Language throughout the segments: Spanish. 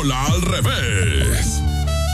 Rola al revés.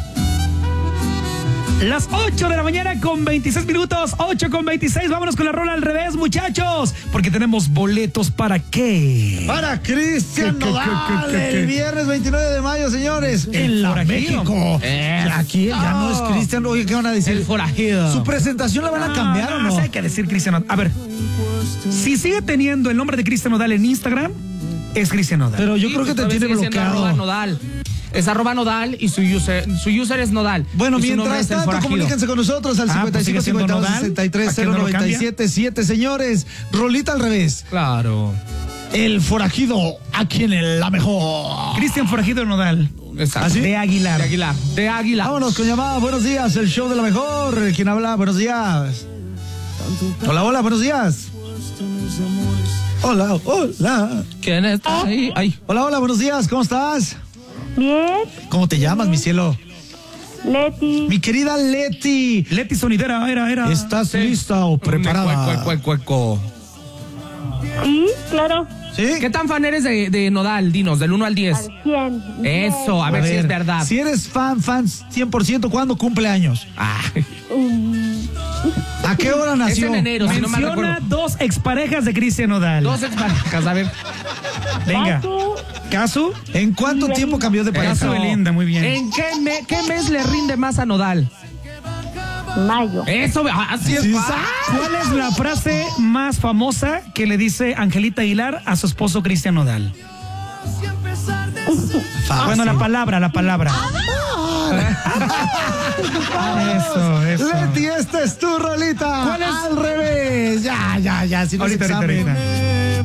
Las 8 de la mañana con 26 minutos, 8 con 26, vámonos con la rola al revés, muchachos, porque tenemos boletos ¿para qué? Para Cristian Nodal, el viernes 29 de mayo, señores, en la México. Aquí ya no es Cristian, oye, ¿qué van a decir? El forajido. ¿Su presentación la van a cambiar o no? Hay que decir Cristian Nodal. A ver, si sigue teniendo el nombre de Cristian Nodal en Instagram, es Cristian Nodal. Pero yo creo que te tiene bloqueado. Nodal. Es @Nodal y su user es Nodal. Bueno, mientras tanto, comuníquense con nosotros al 55 52 63 097 7, señores. Rolita al revés. Claro. El forajido aquí en la mejor. Cristian Forajido Nodal. Exacto. De Aguilar. De Águila. Vámonos con llamada. Buenos días, el show de la mejor. ¿Quién habla? Buenos días. Hola, buenos días. Hola. ¿Quién está ahí? Ay. Hola, buenos días. ¿Cómo estás? Bien. ¿Cómo te llamas, mi cielo? Leti. Mi querida Leti. Leti Sonidera, era. ¿Estás lista o preparada? Cueco. Sí, claro. ¿Sí? ¿Qué tan fan eres de Nodal? Dinos, del 1 al 10. Al 100. Eso, a ver si es verdad. Si eres fan 100%, ¿cuándo cumple años? ¿A qué hora nació? Es en enero, si no me Menciona recuerdo. dos exparejas de Cristian Nodal. Dos exparejas, a ver. Venga. ¿Casu? ¿En cuánto tiempo cambió de pareja? Casu Belinda, muy bien. ¿En qué mes le rinde más a Nodal? Mayo. Eso, así es. Sí, ¿Cuál es la frase más famosa que le dice Angelita Aguilar a su esposo Cristian Nodal? Bueno, la palabra. Eso. Leti, esta es tu rolita. ¿Cuál es? Al revés. Ya. Si no Ahorita.